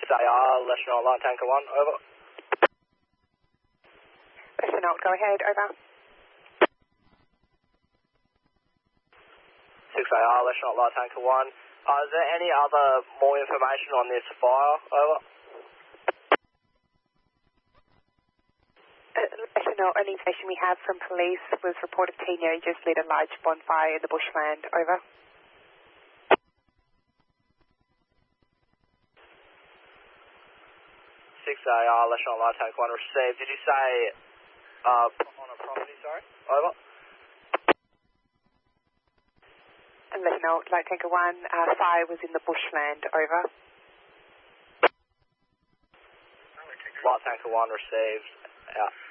6AR, Lesson Light Tanker 1, over. Lesson go ahead, over. 6AR, Lesson Light Tanker 1. Is there any other more information on this fire, over? Only information we have from police was reported teenagers lit a large bonfire in the bushland, over. 6AR, Lesson Light Tanker 1 received. Did you say on a property, sorry? Over. And Lesson Light Tanker 1, fire was in the bushland, over. Light Tanker 1 received. Out.